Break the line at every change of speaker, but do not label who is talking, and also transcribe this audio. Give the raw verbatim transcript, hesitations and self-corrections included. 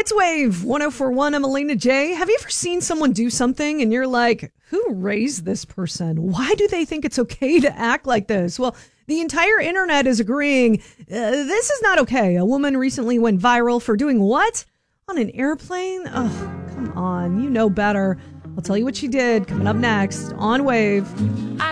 It's Wave one oh four point one. I'm Elena J. Have you ever seen someone do something and you're like, who raised this person? Why do they think it's okay to act like this? Well, the entire internet is agreeing uh, this is not okay. A woman recently went viral for doing what? On an airplane? Oh, come on. You know better. I'll tell you what she did coming up next on Wave.